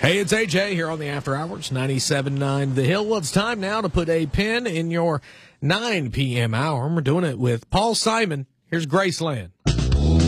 Hey, it's AJ here on the After Hours, 97.9 The Hill. Well, it's time now to put a pin in your 9 p.m. hour. And we're doing it with Paul Simon. Here's Graceland.